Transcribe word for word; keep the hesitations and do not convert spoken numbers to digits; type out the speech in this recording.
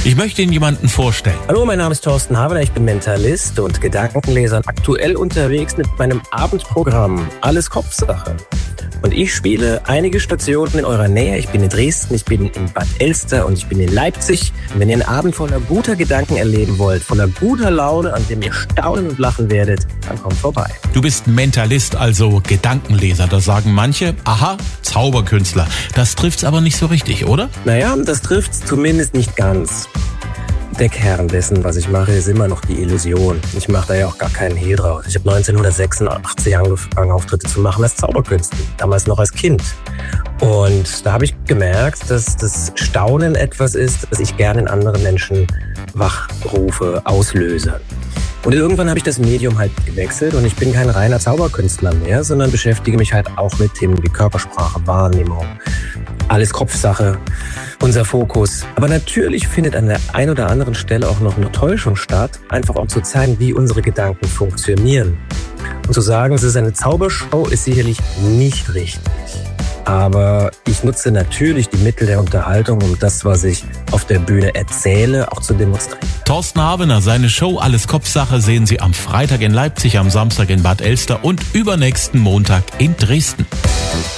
Ich möchte Ihnen jemanden vorstellen. Hallo, mein Name ist Thorsten Havener, ich bin Mentalist und Gedankenleser. Aktuell unterwegs mit meinem Abendprogramm Alles Kopfsache. Und ich spiele einige Stationen in eurer Nähe. Ich bin in Dresden, ich bin in Bad Elster und ich bin in Leipzig. Und wenn ihr einen Abend voller guter Gedanken erleben wollt, voller guter Laune, an dem ihr staunen und lachen werdet, dann kommt vorbei. Du bist Mentalist, also Gedankenleser. Da sagen manche, aha, Zauberkünstler. Das trifft's aber nicht so richtig, oder? Naja, das trifft's zumindest nicht ganz. Der Kern dessen, was ich mache, ist immer noch die Illusion. Ich mache da ja auch gar keinen Hehl draus. Ich habe neunzehnhundertsechsundachtzig angefangen, Auftritte zu machen als Zauberkünstler, damals noch als Kind. Und da habe ich gemerkt, dass das Staunen etwas ist, das ich gerne in anderen Menschen wachrufe, auslöse. Und irgendwann habe ich das Medium halt gewechselt und ich bin kein reiner Zauberkünstler mehr, sondern beschäftige mich halt auch mit Themen wie Körpersprache, Wahrnehmung, alles Kopfsache, unser Fokus. Aber natürlich findet an der einen oder anderen Stelle auch noch eine Täuschung statt, einfach um zu zeigen, wie unsere Gedanken funktionieren. Und zu sagen, es ist eine Zaubershow, ist sicherlich nicht richtig. Aber ich nutze natürlich die Mittel der Unterhaltung, um das, was ich auf der Bühne erzähle, auch zu demonstrieren. Thorsten Havener, seine Show Alles Kopfsache sehen Sie am Freitag in Leipzig, am Samstag in Bad Elster und übernächsten Montag in Dresden.